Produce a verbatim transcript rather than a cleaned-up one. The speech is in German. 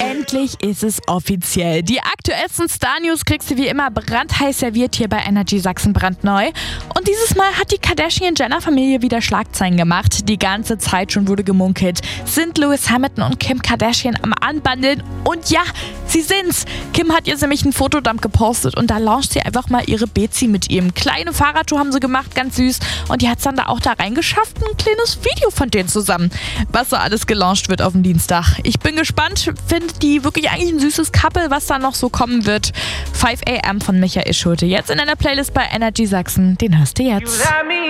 Endlich ist es offiziell. Die aktuellsten Star-News kriegst du wie immer brandheiß serviert hier bei Energy Sachsen brandneu. Und dieses Mal hat die Kardashian-Jenner-Familie wieder Schlagzeilen gemacht. Die ganze Zeit schon wurde gemunkelt. Sind Lewis Hamilton und Kim Kardashian am Anbandeln? Und ja, sie sind's. Kim hat jetzt nämlich einen Fotodump gepostet und da launcht sie einfach mal ihre Bezi mit ihrem. Kleine Fahrradtour haben sie gemacht, ganz süß. Und die hat's dann da auch da reingeschafft, ein kleines Video von denen zusammen. Was so alles gelauncht wird auf dem Dienstag. Ich bin gespannt, finde die wirklich eigentlich ein süßes Couple, was da noch so kommen wird. five a m von Michael Schulte. Jetzt in einer Playlist bei Energy Sachsen. Den hörst du jetzt.